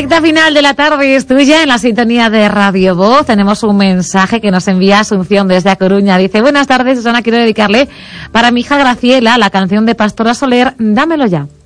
recta final de la tarde es tuya en la sintonía de Radio Voz. Tenemos un mensaje que nos envía Asunción desde A Coruña. Dice: buenas tardes, Susana, quiero dedicarle para mi hija Graciela la canción de Pastora Soler, Dámelo ya.